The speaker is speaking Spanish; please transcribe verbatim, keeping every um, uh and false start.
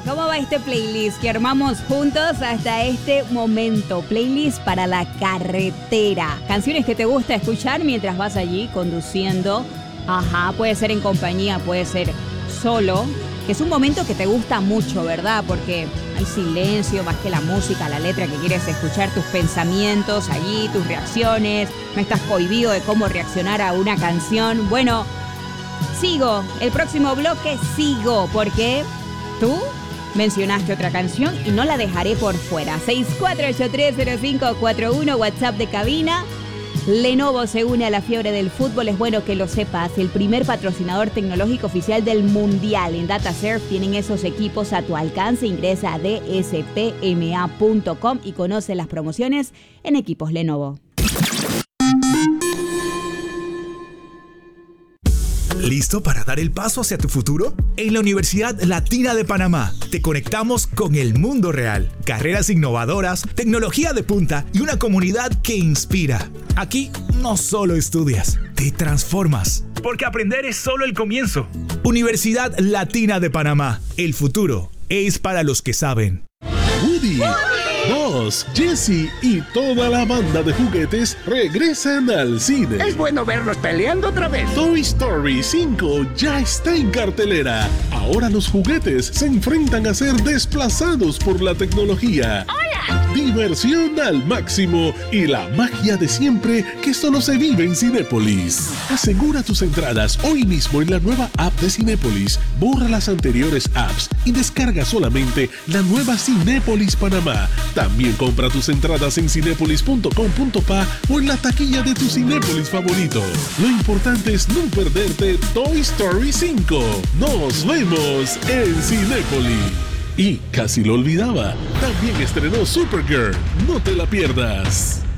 ¿Cómo va este playlist que armamos juntos hasta este momento? Playlist para la carretera. Canciones que te gusta escuchar mientras vas allí conduciendo. Ajá, puede ser en compañía, puede ser solo. Que es un momento que te gusta mucho, ¿verdad? Porque hay silencio más que la música, la letra que quieres escuchar, tus pensamientos allí, tus reacciones. No estás cohibido de cómo reaccionar a una canción. Bueno, sigo. El próximo bloque sigo porque tú mencionaste otra canción y no la dejaré por fuera. seis cuatro ocho tres cero cinco cuatro uno, WhatsApp de cabina. Lenovo se une a la fiebre del fútbol, es bueno que lo sepas. El primer patrocinador tecnológico oficial del Mundial. En DataSurf tienen esos equipos a tu alcance. Ingresa a d s p m a punto com y conoce las promociones en equipos Lenovo. ¿Listo para dar el paso hacia tu futuro? En la Universidad Latina de Panamá te conectamos con el mundo real. Carreras innovadoras, tecnología de punta y una comunidad que inspira. Aquí no solo estudias, te transformas. Porque aprender es solo el comienzo. Universidad Latina de Panamá. El futuro es para los que saben. Woody, Buzz, Jessie y toda la banda de juguetes regresan al cine. Es bueno verlos peleando otra vez. Toy Story cinco ya está en cartelera. Ahora los juguetes se enfrentan a ser desplazados por la tecnología. ¡Hola! Diversión al máximo y la magia de siempre que solo se vive en Cinépolis. Asegura tus entradas hoy mismo en la nueva app de Cinépolis. Borra las anteriores apps y descarga solamente la nueva Cinépolis Panamá. También compra tus entradas en cinépolis punto com punto pa o en la taquilla de tu Cinépolis favorito. Lo importante es no perderte Toy Story cinco. Nos vemos en Cinépolis. Y casi lo olvidaba, también estrenó Supergirl. No te la pierdas.